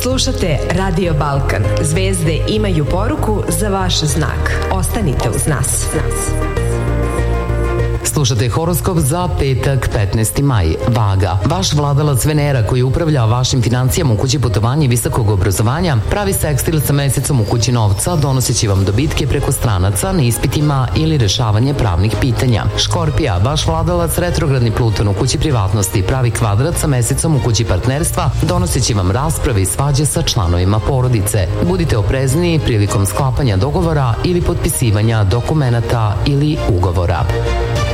Slušate Radio Balkan. Zvezde imaju poruku za vaš znak. Ostanite uz nas. Slušate horoskop za petak 15. maj. Vaga. Vaš vladalac Venera koji upravlja vašim financijama u kući putovanja i visokog obrazovanja pravi sekstil sa mesecom u kući novca, donoseći vam dobitke preko stranaca na ispitima ili rešavanje pravnih pitanja. Škorpija. Vaš vladalac retrogradni Pluton u kući privatnosti pravi kvadrat sa mesecom u kući partnerstva, donoseći vam rasprave i svađe sa članovima porodice. Budite oprezniji prilikom sklapanja dogovora ili potpisivanja dokumenata ili ugovora.